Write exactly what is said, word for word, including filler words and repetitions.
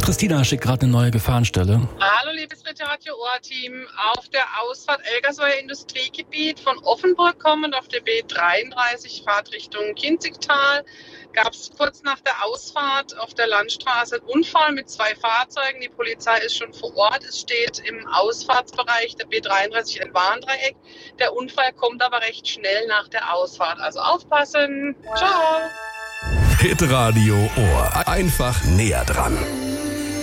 Christina schickt gerade eine neue Gefahrenstelle. Hallo liebes Radio-Ohr-Team. Auf der Ausfahrt Elgersäuer Industriegebiet von Offenburg kommend auf der B dreiunddreißig Fahrt Richtung Kinzigtal gab es kurz nach der Ausfahrt auf der Landstraße einen Unfall mit zwei Fahrzeugen. Die Polizei ist schon vor Ort. Es steht im Ausfahrtsbereich der B dreiunddreißig ein Warndreieck. Der Unfall kommt aber recht schnell nach der Ausfahrt. Also aufpassen. Ciao. Hitradio Ohr. Einfach näher dran.